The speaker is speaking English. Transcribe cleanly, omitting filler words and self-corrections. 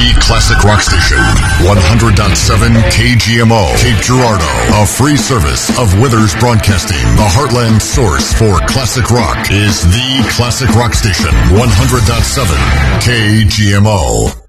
The Classic Rock Station. 100.7 KGMO. Cape Girardeau. A free service of Withers Broadcasting. The heartland source for classic rock is The Classic Rock Station. 100.7 KGMO.